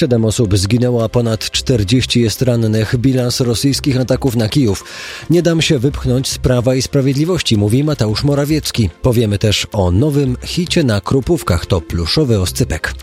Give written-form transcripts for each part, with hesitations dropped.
7 osób zginęło, a ponad 40 jest rannych. Bilans rosyjskich ataków na Kijów. Nie dam się wypchnąć z Prawa i Sprawiedliwości, mówi Mateusz Morawiecki. Powiemy też o nowym hicie na Krupówkach. To pluszowy oscypek.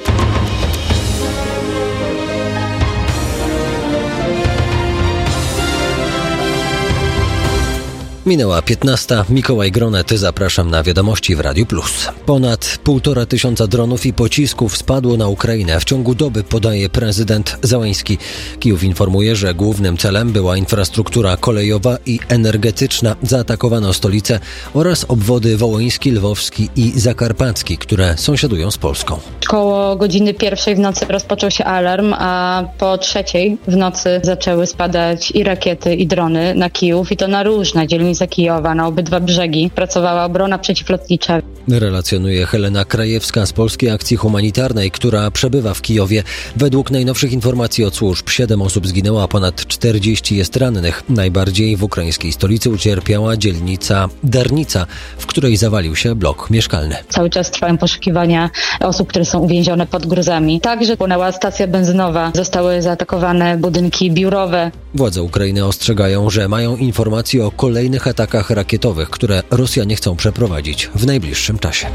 Minęła 15. Mikołaj Gronet. Zapraszam na wiadomości w Radiu Plus. Ponad 1500 dronów i pocisków spadło na Ukrainę w ciągu doby, podaje prezydent Zełenski. Kijów informuje, że głównym celem była infrastruktura kolejowa i energetyczna. Zaatakowano stolicę oraz obwody wołyński, lwowski i zakarpacki, które sąsiadują z Polską. Koło godziny 1 w nocy rozpoczął się alarm, a po 3 w nocy zaczęły spadać i rakiety, i drony na Kijów, i to na różne dzielnice Kijowa, na obydwa brzegi. Pracowała obrona przeciwlotnicza. Relacjonuje Helena Krajewska z Polskiej Akcji Humanitarnej, która przebywa w Kijowie. Według najnowszych informacji od służb 7 osób zginęło, a ponad 40 jest rannych. Najbardziej w ukraińskiej stolicy ucierpiała dzielnica Darnica, w której zawalił się blok mieszkalny. Cały czas trwają poszukiwania osób, które są uwięzione pod gruzami. Także płonęła stacja benzynowa, zostały zaatakowane budynki biurowe. Władze Ukrainy ostrzegają, że mają informacje o kolejnych atakach rakietowych, które Rosjanie chcą przeprowadzić w najbliższym czasie.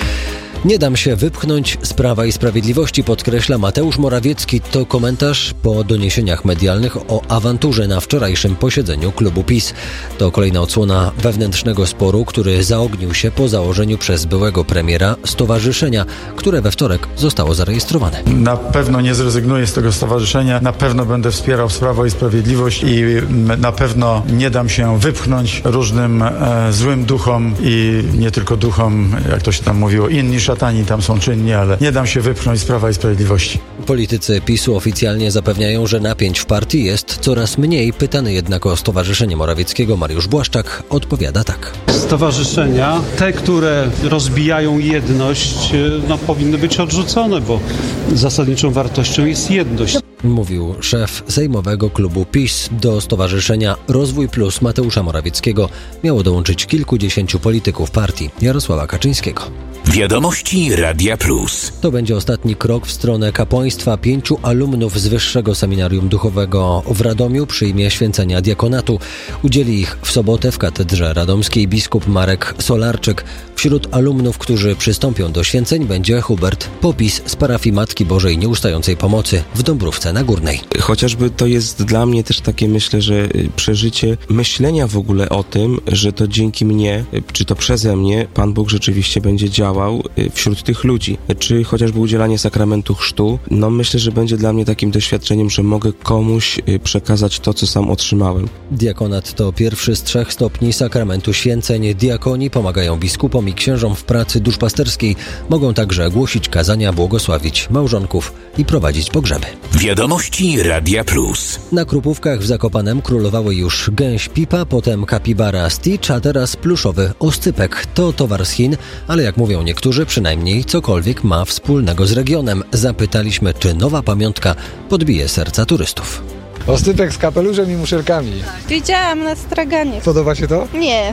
Nie dam się wypchnąć z Prawa i Sprawiedliwości, podkreśla Mateusz Morawiecki. To komentarz po doniesieniach medialnych o awanturze na wczorajszym posiedzeniu klubu PiS. To kolejna odsłona wewnętrznego sporu, który zaognił się po założeniu przez byłego premiera stowarzyszenia, które we wtorek zostało zarejestrowane. Na pewno nie zrezygnuję z tego stowarzyszenia, na pewno będę wspierał Prawo i Sprawiedliwość i na pewno nie dam się wypchnąć różnym złym duchom i nie tylko duchom, jak to się tam mówiło, inni szatani tam są czynni, ale nie dam się wypchnąć z Prawa i Sprawiedliwości. Politycy PiS-u oficjalnie zapewniają, że napięć w partii jest coraz mniej. Pytany jednak o stowarzyszenie Morawieckiego Mariusz Błaszczak odpowiada tak. Stowarzyszenia, te, które rozbijają jedność, powinny być odrzucone, bo zasadniczą wartością jest jedność. Mówił szef sejmowego klubu PiS. Do stowarzyszenia Rozwój Plus Mateusza Morawieckiego miało dołączyć kilkudziesięciu polityków partii Jarosława Kaczyńskiego. Wiadomości Radia Plus. To będzie ostatni krok w stronę kapłaństwa. 5 alumnów z Wyższego Seminarium Duchowego w Radomiu przyjmie święcenia diakonatu. Udzieli ich w sobotę w Katedrze Radomskiej biskup Marek Solarczyk. Wśród alumnów, którzy przystąpią do święceń, będzie Hubert Popis z parafii Matki Bożej Nieustającej Pomocy w Dąbrówce Nagórnej. Chociażby to jest dla mnie też takie, myślę, że przeżycie myślenia w ogóle o tym, że to dzięki mnie, czy to przeze mnie, Pan Bóg rzeczywiście będzie działał wśród tych ludzi. Czy chociażby udzielanie sakramentu chrztu, myślę, że będzie dla mnie takim doświadczeniem, że mogę komuś przekazać to, co sam otrzymałem. Diakonat to pierwszy z 3 stopni sakramentu święceń. Diakoni pomagają biskupom i księżom w pracy duszpasterskiej. Mogą także głosić kazania, błogosławić małżonków i prowadzić pogrzeby. Wiadomości Radia Plus. Na Krupówkach w Zakopanem królowały już gęś Pipa, potem kapibara Stitch, a teraz pluszowy oscypek. To towar z Chin, ale jak mówią niektórzy, przynajmniej cokolwiek ma wspólnego z regionem. Zapytaliśmy, czy nowa pamiątka podbije serca turystów. Oscypek z kapeluszem i muszelkami. Widziałam na straganie. Podoba się to? Nie.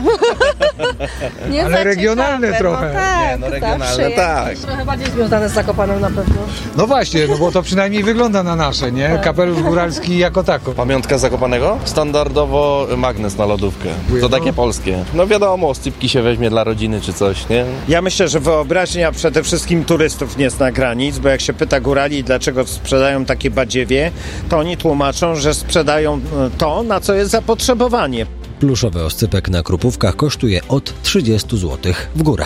Nie ale regionalne trochę. Tak, regionalne, tak. Trochę bardziej związane z Zakopanem na pewno. No właśnie, bo to przynajmniej wygląda na nasze, nie? Tak. Kapelusz góralski jako tako. Pamiątka Zakopanego? Standardowo magnes na lodówkę. To takie polskie. Wiadomo, oscypki się weźmie dla rodziny czy coś, nie? Ja myślę, że wyobraźnia przede wszystkim turystów nie zna granic, bo jak się pyta górali, dlaczego sprzedają takie badziewie, to oni tłumaczą, że sprzedają to, na co jest zapotrzebowanie. Pluszowy oscypek na Krupówkach kosztuje od 30 zł w górę.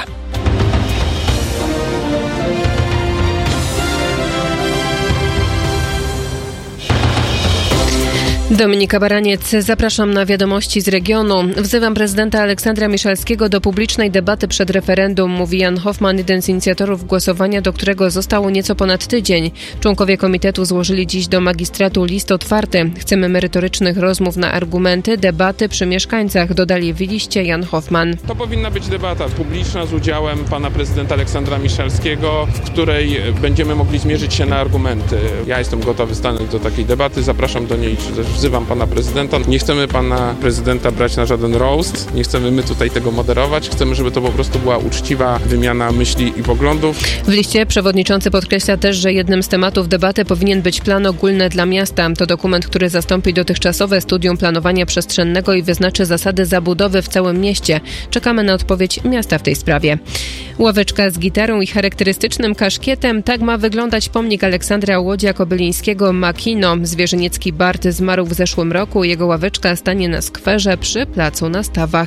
Dominika Baraniec, zapraszam na wiadomości z regionu. Wzywam prezydenta Aleksandra Miszalskiego do publicznej debaty przed referendum, mówi Jan Hoffman, jeden z inicjatorów głosowania, do którego zostało nieco ponad tydzień. Członkowie komitetu złożyli dziś do magistratu list otwarty. Chcemy merytorycznych rozmów na argumenty, debaty przy mieszkańcach, dodali w liście Jan Hoffman. To powinna być debata publiczna z udziałem pana prezydenta Aleksandra Miszalskiego, w której będziemy mogli zmierzyć się na argumenty. Ja jestem gotowy stanąć do takiej debaty, zapraszam do niej wzywam pana prezydenta. Nie chcemy pana prezydenta brać na żaden roast, nie chcemy my tutaj tego moderować, chcemy, żeby to po prostu była uczciwa wymiana myśli i poglądów. W liście przewodniczący podkreśla też, że jednym z tematów debaty powinien być plan ogólny dla miasta. To dokument, który zastąpi dotychczasowe studium planowania przestrzennego i wyznaczy zasady zabudowy w całym mieście. Czekamy na odpowiedź miasta w tej sprawie. Ławeczka z gitarą i charakterystycznym kaszkietem. Tak ma wyglądać pomnik Aleksandra Łodzia-Kobylińskiego Makino. Zwierzyniecki Bart zmarł w zeszłym roku. Jego ławeczka stanie na skwerze przy placu na Stawach.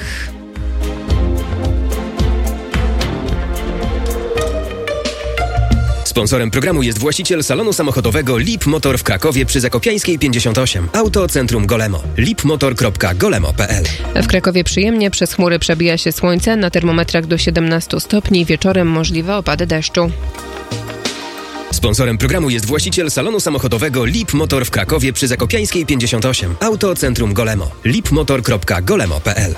Sponsorem programu jest właściciel salonu samochodowego Lip Motor w Krakowie przy Zakopiańskiej 58. Autocentrum Golemo. lipmotor.golemo.pl. W Krakowie przyjemnie, przez chmury przebija się słońce, na termometrach do 17 stopni, wieczorem możliwe opady deszczu. Sponsorem programu jest właściciel salonu samochodowego Lip Motor w Krakowie przy Zakopiańskiej 58. Autocentrum Golemo. lipmotor.golemo.pl.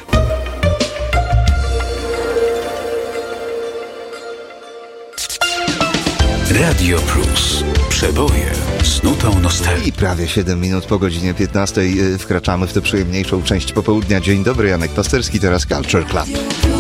Radio Plus. Przeboje z nutą nostalgii. I prawie 7 minut po godzinie 15 wkraczamy w tę przyjemniejszą część popołudnia. Dzień dobry, Janek Pasterski, teraz Culture Club.